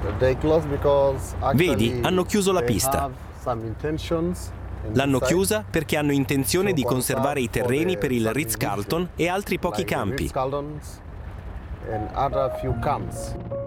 Vedi, hanno chiuso la pista. L'hanno chiusa perché hanno intenzione di conservare i terreni per il Ritz-Carlton e altri pochi campi.